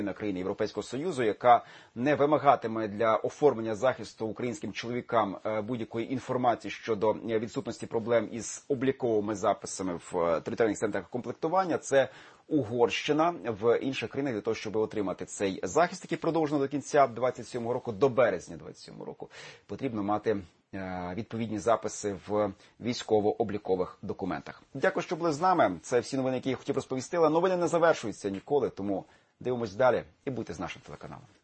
країни Європейського Союзу, яка не вимагатиме для оформлення захисту українським чоловікам будь-якої інформації щодо відсутності проблем із обліковими записами в територіальних центрах комплектування. Це Угорщина. В інших країнах для того, щоб отримати цей захист, який продовжено до кінця 27 року, до березня 27 року, потрібно мати відповідні записи в військово-облікових документах. Дякую, що були з нами. Це всі новини, які я хотів розповісти. Але новини не завершуються ніколи, тому дивимось далі і будьте з нашим телеканалом.